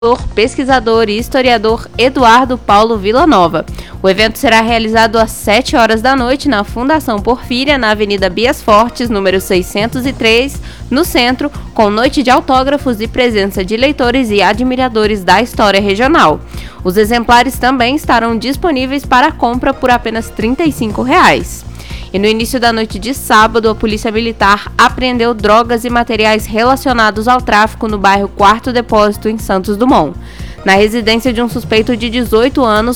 pesquisador e historiador Eduardo Paulo Villanova. O evento será realizado às 7 horas da noite na Fundação Porfíria, na Avenida Bias Fortes, número 603, no centro, com noite de autógrafos e presença de leitores e admiradores da história regional. Os exemplares também estarão disponíveis para compra por apenas R$ 35. E no início da noite de sábado, a Polícia Militar apreendeu drogas e materiais relacionados ao tráfico no bairro Quarto Depósito, em Santos Dumont. Na residência de um suspeito de 18 anos,